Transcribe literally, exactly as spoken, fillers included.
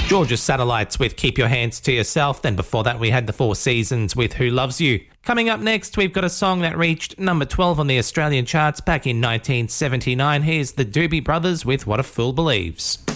Georgia Satellites with Keep Your Hands to Yourself. Then before that, we had the Four Seasons with Who Loves You. Coming up next, we've got a song that reached number twelve on the Australian charts back in nineteen seventy-nine. Here's the Doobie Brothers with What a Fool Believes.